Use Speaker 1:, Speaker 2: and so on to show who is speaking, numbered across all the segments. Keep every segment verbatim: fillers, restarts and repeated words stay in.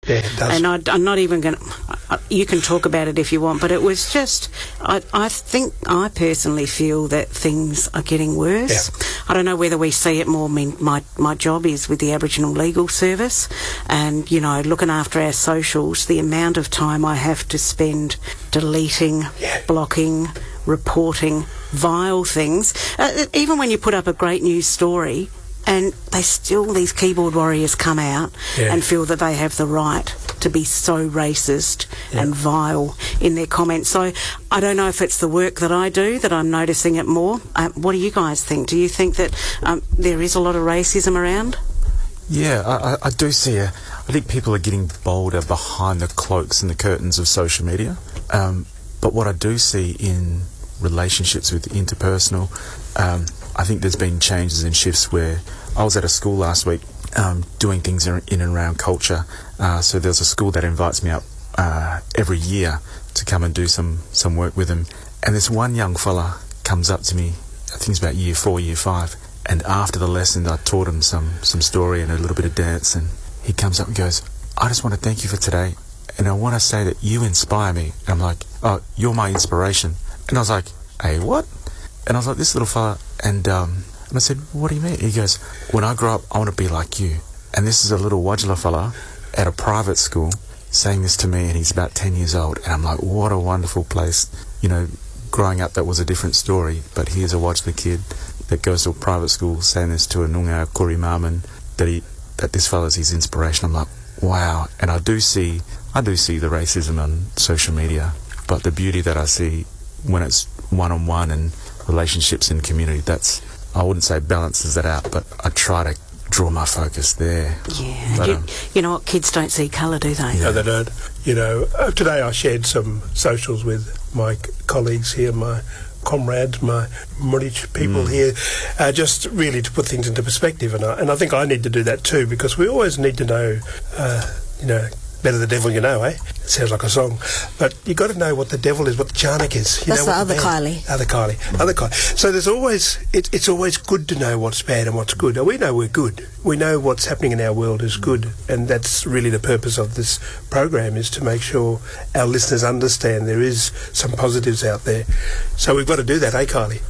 Speaker 1: Yeah, it does.
Speaker 2: And I, I'm not even going to... You can talk about it if you want, but it was just... I, I think, I personally feel that things are getting worse.
Speaker 1: Yeah.
Speaker 2: I don't know whether we see it more. I mean, my, my job is with the Aboriginal Legal Service, and, you know, looking after our socials, the amount of time I have to spend deleting,
Speaker 1: yeah.
Speaker 2: blocking, reporting vile things. Uh, even when you put up a great news story, and they still, these keyboard warriors come out
Speaker 1: yeah.
Speaker 2: and feel that they have the right to be so racist yeah. and vile in their comments. So I don't know if it's the work that I do that I'm noticing it more. Uh, what do you guys think? Do you think that um, there is a lot of racism around?
Speaker 3: Yeah, I, I do see it. I think people are getting bolder behind the cloaks and the curtains of social media. Um, but what I do see in relationships with interpersonal, um, I think there's been changes and shifts where I was at a school last week um, doing things in, in and around culture. Uh, so there's a school that invites me up uh, every year to come and do some, some work with them. And this one young fella comes up to me, I think it's about year four, year five, and after the lesson I taught him some, some story and a little bit of dance, and he comes up and goes, I just want to thank you for today, and I want to say that you inspire me. And I'm like, oh, you're my inspiration. And I was like, hey, what? And I was like, this little fella, and um, and I said, what do you mean? He goes, when I grow up, I want to be like you. And this is a little Wodgila fella at a private school saying this to me, and he's about ten years old. And I'm like, what a wonderful place. You know, growing up, that was a different story, but here's a Wodgila kid that goes to a private school saying this to a Noongar Koori Maman, that he that this fella's his inspiration. I'm like, wow. And I do see, I do see the racism on social media, but the beauty that I see when it's one-on-one and relationships in community, that's, I wouldn't say balances it out, but I try to draw my focus there.
Speaker 2: Yeah,
Speaker 3: but,
Speaker 2: you,
Speaker 3: um,
Speaker 2: you know what, kids don't see colour, do they?
Speaker 1: No, they don't. You know, uh, today I shared some socials with my c- colleagues here, my comrades, my Murich people mm. here, uh, just really to put things into perspective. And I, and I think I need to do that too, because we always need to know, uh, you know, better the devil you know, eh? It sounds like a song. But you got to know what the devil is, what the Charnock is. You
Speaker 4: That's
Speaker 1: know
Speaker 4: the
Speaker 1: what
Speaker 4: other
Speaker 1: the bad,
Speaker 4: Kylie.
Speaker 1: Other Kylie. Mm. Other Kylie. So there's always, it, it's always good to know what's bad and what's good. And we know we're good. We know what's happening in our world is good. And that's really the purpose of this program, is to make sure our listeners understand there is some positives out there. So we've got to do that, eh, Kylie?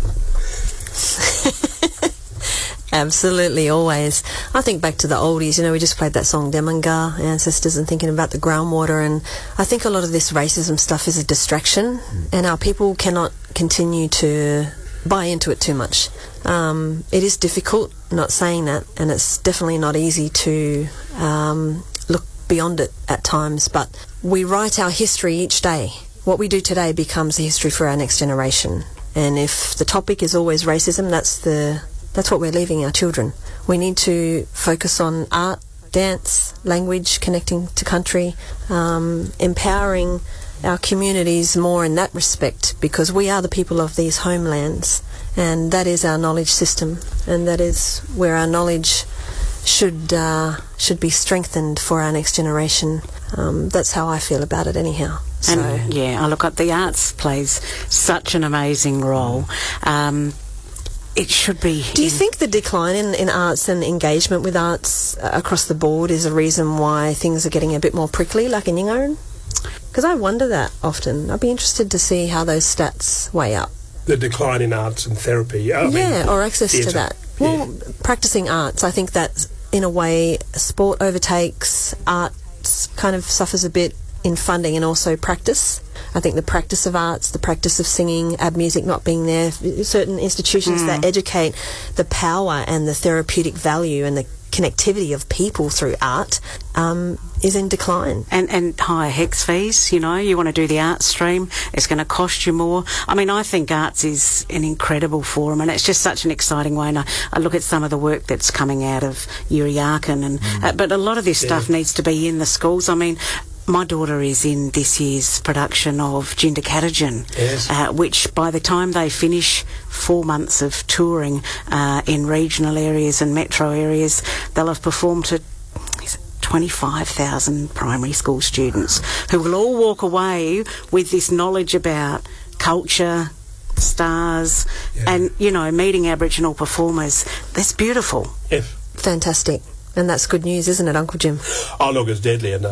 Speaker 4: Absolutely, always. I think back to the oldies, you know, we just played that song Demanga, Ancestors, and thinking about the groundwater, and I think a lot of this racism stuff is a distraction, mm. and our people cannot continue to buy into it too much. Um, it is difficult, not saying that, and it's definitely not easy to um, look beyond it at times, but we write our history each day. What we do today becomes the history for our next generation, and if the topic is always racism, that's the That's what we're leaving our children. We need to focus on art, dance, language, connecting to country, um, empowering our communities more in that respect, because we are the people of these homelands, and that is our knowledge system, and that is where our knowledge should uh, should be strengthened for our next generation. Um, that's how I feel about it anyhow. So.
Speaker 2: And yeah, I look at the arts plays such an amazing role. Um, It should be.
Speaker 4: Do you think the decline in, in arts and engagement with arts uh, across the board is a reason why things are getting a bit more prickly, like in Yingaran? Because I wonder that often. I'd be interested to see how those stats weigh up.
Speaker 1: The decline in arts and therapy. I mean,
Speaker 4: yeah, or access theatre. to that. Well, yeah. Practising arts, I think that, in a way, sport overtakes, arts kind of suffers a bit in funding and also practice. I think the practice of arts, the practice of singing, ab music not being there, certain institutions mm. that educate the power and the therapeutic value and the connectivity of people through art um, is in decline.
Speaker 2: And, and higher HECS fees, you know, you want to do the art stream, it's going to cost you more. I mean, I think arts is an incredible forum, and it's just such an exciting way. And I, I look at some of the work that's coming out of Yuriakan, and mm. uh, but a lot of this yeah. stuff needs to be in the schools. I mean, my daughter is in this year's production of Jinder Katajan,
Speaker 1: yes.
Speaker 2: uh, which by the time they finish four months of touring uh, in regional areas and metro areas, they'll have performed to twenty-five thousand primary school students who will all walk away with this knowledge about culture, stars, yeah. and, you know, meeting Aboriginal performers. That's beautiful.
Speaker 1: Yes.
Speaker 4: Fantastic. And that's good news, isn't it, Uncle Jim?
Speaker 1: Oh, look, it's deadly enough.